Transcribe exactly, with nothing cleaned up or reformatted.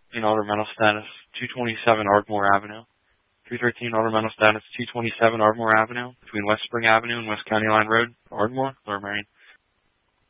in order mental status, two twenty-seven Ardmore Avenue. three thirteen order mental status, two twenty-seven Ardmore Avenue, between West Spring Avenue and West County Line Road, Ardmore, Lower Merion.